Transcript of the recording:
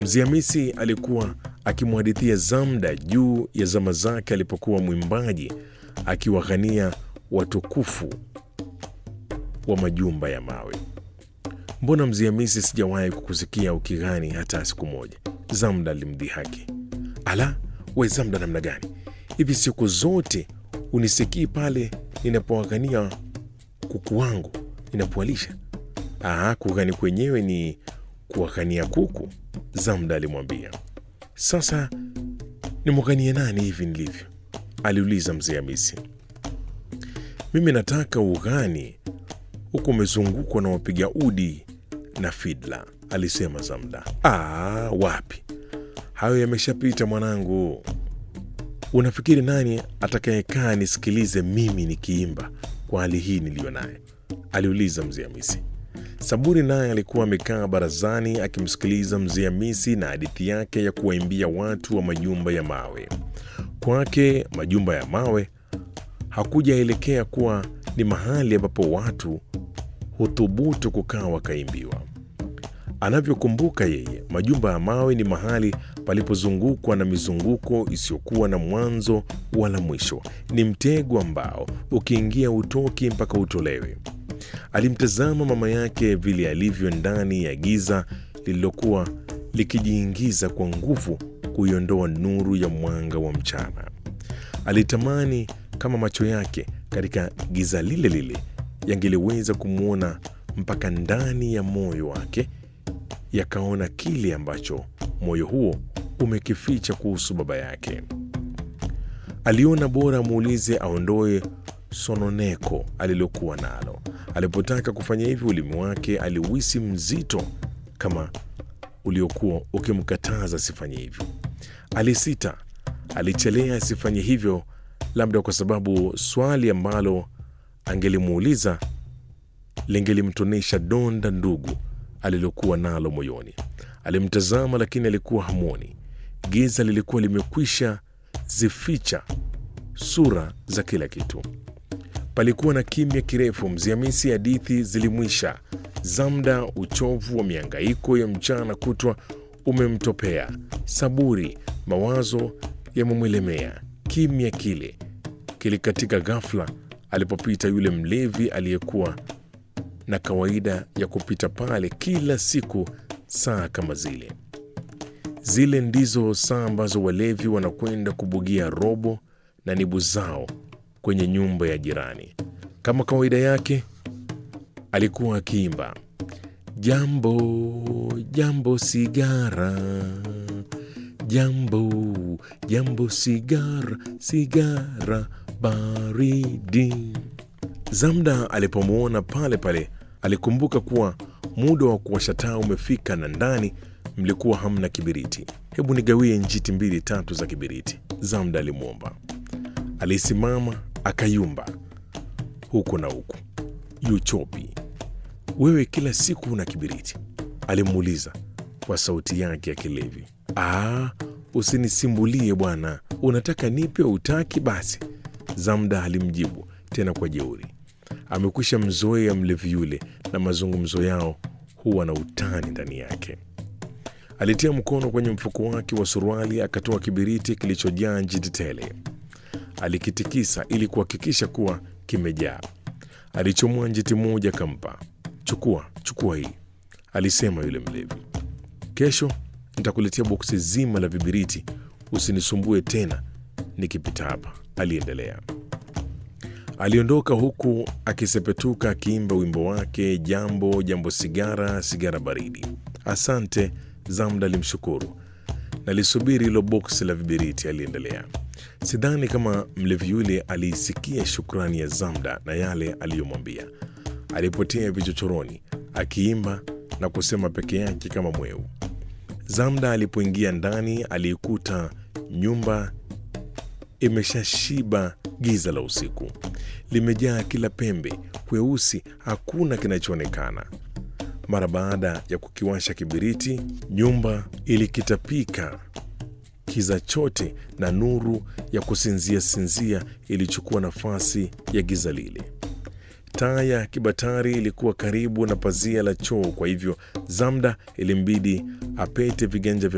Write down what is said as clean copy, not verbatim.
Mzee Hamisi alikuwa akimhadithia Zamda juu ya zama zake alipokuwa mwimbaji akiwaghania watukufu wa majumba ya mawe. Mbona Mzee Hamisi, sijawahi kukusikia ukighani hata siku moja? Zamda alimdhihaki. Ala, we Zamda namna gani? Hivi siku zote unisikii pale ninapowaghania kuku wangu ninapowalisha? Kughani kwenyewe ni kuwaghania kuku, Zamda alimwambia. Sasa nimwaghanie nani hivi nilivyo? Aliuliza Mzee Hamisi. Mimi nataka ughani huku umezungukwa na wapiga udi na fidla, alisema Zamda. Wapi, hayo yameshapita mwanangu. Unafikiri nani atakayekaa nisikilize mimi nikiimba kwa hali hii niliyo naye? Aliuliza Mzee Hamisi. Saburi naye alikuwa amekaa barazani akimsikiliza Mzee Hamisi na hadithi yake ya kuwaimbia watu wa majumba ya mawe. Kwake majumba ya mawe hakujaelekea kuwa ni mahali ambapo watu huthubutu kukaa wakaimbiwa. Anavyokumbuka yeye, majumba ya mawe ni mahali palipozungukwa na mizunguko isiyokuwa na mwanzo wala mwisho. Ni mtego ambao ukiingia utoki mpaka utolewe. Alimtazama mama yake vile alivyo ndani ya giza lililokuwa likijiingiza kwa nguvu kuiondoa nuru ya mwanga wa mchana. Alitamani kama macho yake katika giza lile lile yangeliweza kumwona mpaka ndani ya moyo wake, yakaona kile ambacho moyo huo umekificha kuhusu baba yake. Aliona bora amuulize aondoe sononeko alilokuwa nalo. Alipotaka kufanya hivyo, ulimi wake aliuhisi mzito kama uliokuwa ukimkataza asifanye hivyo. Alisita, alichelea asifanye hivyo, labda kwa sababu swali ambalo angelimuuliza lingelimtonesha donda ndugu alilokuwa nalo moyoni. Alimtazama lakini alikuwa hamwoni. Giza lilikuwa limekwisha zificha sura za kila kitu. Palikuwa na kimya kirefu. Mzee Hamisi hadithi zilimwisha. Zamda, uchovu wa mihangaiko ya mchana kutwa umemtopea. Saburi, mawazo yamemwelemea. Kimya kile kilikatika ghafla alipopita yule mlevi aliyekuwa na kawaida ya kupita pale kila siku saa kama zile. Zile ndizo saa ambazo walevi wanakwenda kubugia robo na nibu zao kwenye nyumba ya jirani. Kama kawaida yake, alikuwa akiimba, jambo jambo sigara, jambo jambo sigara, sigara baridi. Zamda alipomwona pale pale alikumbuka kuwa muda wa kuwasha taa umefika na ndani mlikuwa hamna kibiriti. Hebu nigawie njiti 2-3 za kibiriti, Zamda alimwomba. Alisimama akayumba huku na huku. Yuchopi, wewe kila siku una kibiriti? Alimuuliza kwa sauti yake ya kilevi. Usinisimbulie bwana, unataka nipe utaki basi, Zamda alimjibu tena kwa jeuri. Amekwisha mzoea mlevi yule na mazungumzo yao huwa na utani ndani yake. Alitia mkono kwenye mfuko wake wa suruali akatoa kibiriti kilichojaa njiti tele. Alikitikisa ili kuhakikisha kuwa kimejaa. Alichomoa njiti moja akampa. Chukua hii, alisema yule mlevi. Kesho nitakuletea boksi zima la vibiriti, usinisumbue tena nikipita hapa, aliendelea. Aliondoka huku akisepetuka akiimba wimbo wake, jambo jambo sigara, sigara baridi. Asante, Zamda alimshukuru. Nalisubiri hilo boksi la vibiriti, aliendelea. Sidhani kama mlevi yule aliisikia shukrani ya Zamda na yale aliyomwambia. Alipotea vichochoroni akiimba na kusema peke yake kama mweu. Zamda alipoingia ndani aliikuta nyumba imeshashiba giza la usiku. Limejaa kila pembe, kweusi, hakuna kinachoonekana. Mara baada ya kukiwasha kibiriti, nyumba ilikitapika kiza chote na nuru ya kusinzia ilichukua nafasi ya giza lile. Taa ya kibatari ilikuwa karibu na pazia la choo, kwa hivyo Zamda ilimbidi apete viganja vya